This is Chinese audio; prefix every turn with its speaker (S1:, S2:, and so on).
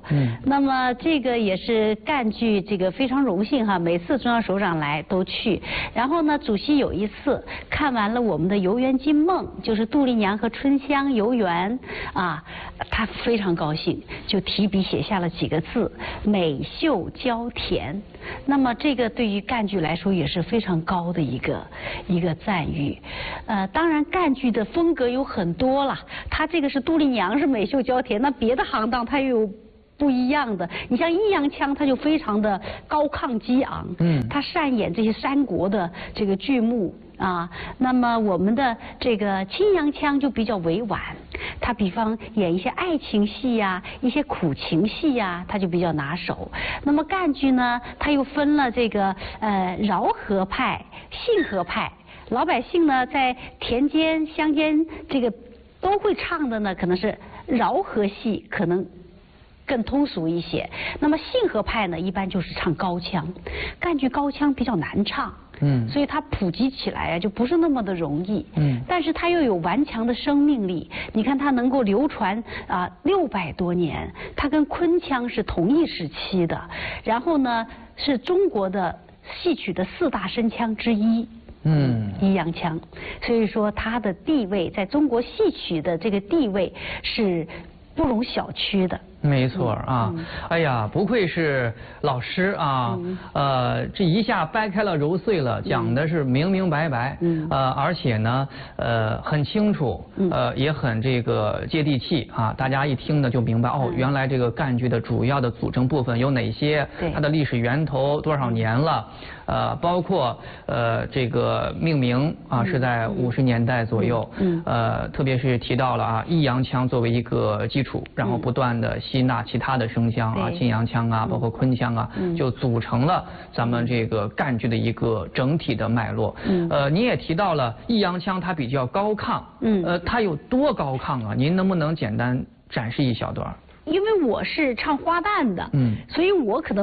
S1: 那么这个也是赣剧这个非常荣幸哈，每次中央首长来都去。然后呢，主席有一次看完了我们的《游园惊梦》，就是杜丽娘和春香游园啊，他非常高兴，就提笔写下了几个字：美秀娇甜。那么这个对于赣剧来说也是非常高的一个赞誉。当然赣剧的风格有很多了，它这个是杜丽娘是美秀娇甜，那别的行当它又有不一样的。你像易烊千他就非常的高亢激昂，他擅演这些三国的这个剧目啊。那么我们的这个青阳枪就比较委婉，他比方演一些爱情戏呀、一些苦情戏呀，他就比较拿手。那么赣剧呢，他又分了这个饶河派、信河派。老百姓呢，在田间、乡间这个都会唱的呢，可能是饶河戏，可能更通俗一些。那么信河派呢，一般就是唱高腔，赣剧高腔比较难唱，所以它普及起来啊就不是那么的容易，但是它又有顽强的生命力。你看它能够流传600多年，它跟昆腔是同一时期的，然后呢是中国的戏曲的4大声腔之一。易烊千，所以说他的地位在中国戏曲的这个地位是不容小觑的。
S2: 没错啊，哎呀，不愧是老师啊，这一下掰开了揉碎了，讲的是明明白白，而且呢，很清楚，也很这个接地气啊，大家一听呢就明白哦，原来这个赣剧的主要的组成部分有哪些，它的历史源头多少年了，包括这个命名啊是在50年代左右，特别是提到了啊易烊腔作为一个基础，然后不断的吸纳其他的声腔啊，青阳腔啊，包括昆腔啊，就组成了咱们这个赣剧的一个整体的脉络。你也提到了易烊腔它比较高亢，它有多高亢啊？您能不能简单展示一小段？
S1: 因为我是唱花旦的，所以我可能